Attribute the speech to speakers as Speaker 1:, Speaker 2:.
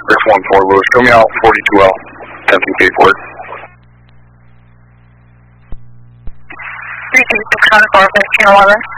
Speaker 1: 614 Lewis, show me out 42L, 10 feet forward.
Speaker 2: 326 1511.